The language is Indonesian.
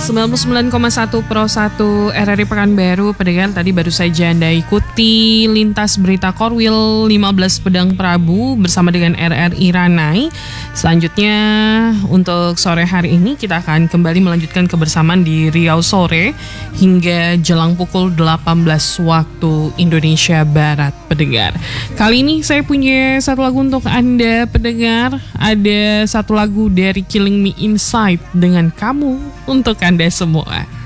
99,1 Pro 1 RRI Pekanbaru. Pendengar, tadi baru saja Anda ikuti lintas berita Korwil 15 Pedang Prabu bersama dengan RRI Ranai. Selanjutnya untuk sore hari ini kita akan kembali melanjutkan kebersamaan di Riau sore hingga jelang pukul 18 waktu Indonesia Barat, pendengar. Kali ini saya punya satu lagu untuk Anda, pendengar. Ada satu lagu dari Killing Me Inside dengan Kamu untuk Anda semua.